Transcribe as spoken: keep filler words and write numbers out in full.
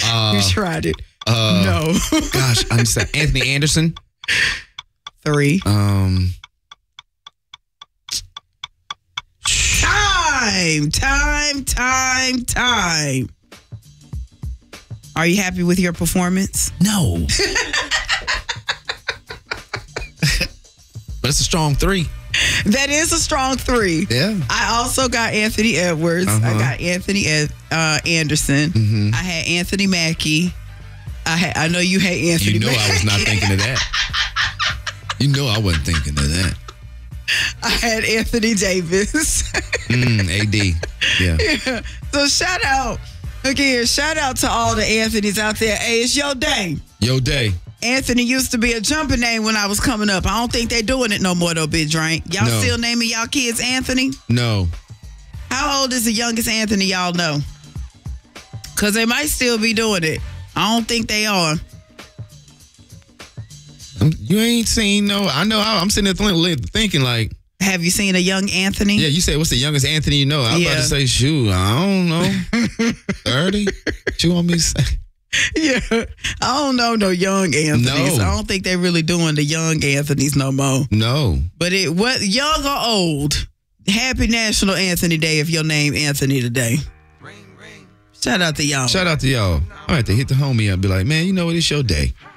Uh, you tried it. Uh, no. Gosh, I'm sorry. Anthony Anderson. Three. Um. Time, time, time, time. Are you happy with your performance? No. But it's a strong three. That is a strong three. Yeah. I also got Anthony Edwards. Uh-huh. I got Anthony Ed, uh, Anderson. Mm-hmm. I had Anthony Mackie. I had, I know you had Anthony You know Mackie. I was not thinking of that. You know I wasn't thinking of that. I had Anthony Davis. Mm, A D. Yeah. Yeah. So shout out, again, shout out to all the Anthonys out there. Hey, it's your day. Yo day. Anthony used to be a jumping name when I was coming up. I don't think they're doing it no more though, Big Drink. Y'all No. still naming y'all kids Anthony? No. How old is the youngest Anthony y'all know? Because they might still be doing it. I don't think they are. You ain't seen no. I know. I'm sitting there th- thinking like. Have you seen a young Anthony? Yeah, you said what's the youngest Anthony you know? I was Yeah. about to say, shoot, I don't know. thirty? What you want me to say? Yeah. I don't know no young Anthonys. No. I don't think they're really doing the young Anthonys no more. No. But it what young or old, happy National Anthony Day if your name Anthony today. Shout out to y'all. Shout out to y'all. I have to hit the homie up and be like, man, you know what? It's your day.